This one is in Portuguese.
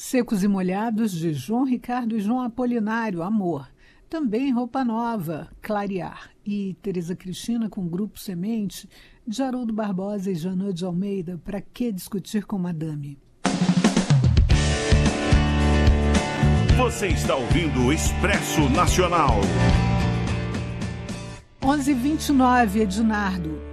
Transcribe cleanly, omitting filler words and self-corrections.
Secos e Molhados, de João Ricardo e João Apolinário, Amor. Também Roupa Nova, Clarear. E Tereza Cristina com o Grupo Semente, de Haroldo Barbosa e Janã de Almeida, Pra Que Discutir com Madame. Você está ouvindo o Expresso Nacional. 11h29, Ednardo.